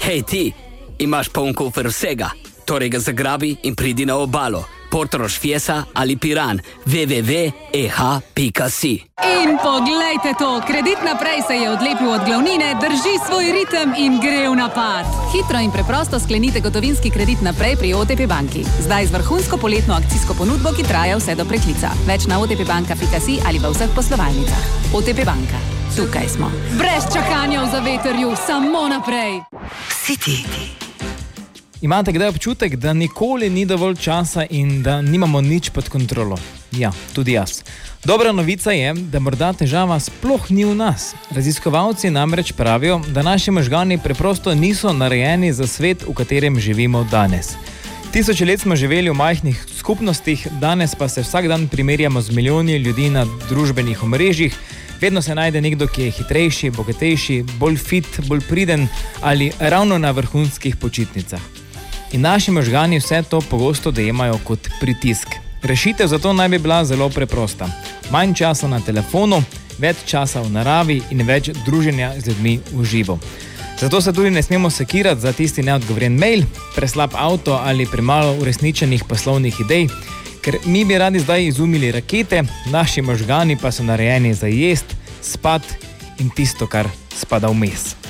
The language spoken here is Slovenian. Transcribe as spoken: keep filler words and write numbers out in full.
Hej ti, imaš poln kufer vsega, torej ga zagrabi in pridi na obalo. Portorož, Fiesa ali Piran, w w w pika e h pika si. In poglejte to, Kredit naprej se je odlepil od glavnine, drži svoj ritem in gre v napad. Hitro in preprosto sklenite gotovinski kredit naprej pri O T P banki. Zdaj z vrhunsko poletno akcijsko ponudbo, ki traja vse do preklica. Več na o t p banka pika si ali v vseh poslovalnicah. O T P banka. Tukaj smo. Brez čakanja v zavetrju, samo naprej. City. Imate kdaj občutek, da nikoli ni dovolj časa in da nimamo nič pod kontrolo? Ja, tudi jaz. Dobra novica je, da morda težava sploh ni v nas. Raziskovalci namreč pravijo, da naši možgani preprosto niso narejeni za svet, v katerem živimo danes. Tisoče let smo živeli v majhnih skupnostih, danes pa se vsak dan primerjamo z milijoni ljudi na družbenih omrežjih. Vedno se najde nekdo, ki je hitrejši, bogatejši, bolj fit, bolj priden ali ravno na vrhunskih počitnicah. In naši možgani vse to pogosto dojemajo kot pritisk. Rešitev za to naj bi bila zelo preprosta. Manj časa na telefonu, več časa v naravi in več druženja z ljudmi v živo. Zato se tudi ne smemo sekirati za tisti neodgovoren mail, preslab avto ali premalo uresničenih poslovnih idej, ker mi bi radi zdaj izumili rakete, naši možgani pa so narejeni za jest, spat in tisto, kar spada vmes.